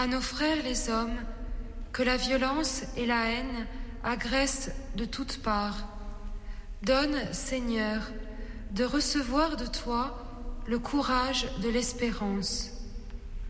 À nos frères les hommes, que la violence et la haine agressent de toutes parts. Donne, Seigneur, de recevoir de toi le courage de l'espérance.